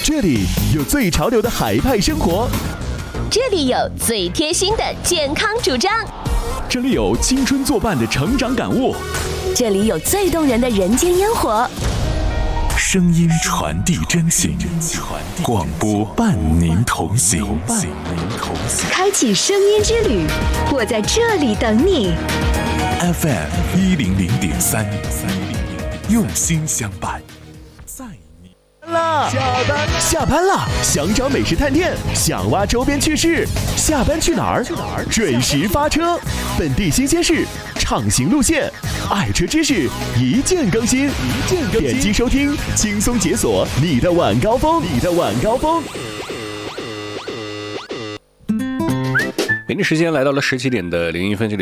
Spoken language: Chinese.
这里有最潮流的海派生活， 这里有最贴心的健康主张， 这里有青春作伴的成长感悟， 这里有最动人的人间烟火。 声音传递真情，广播伴您同行。 开启声音之旅，我在这里等你。 FM100.3，用心相伴。下班了，想找美食探店，想挖周边趣事，下班去哪儿？准时发车，本地新鲜事，畅行路线，爱车知识一键更新。点击收听，轻松解锁你的晚高峰。 北京时间来到了17点的01分，这里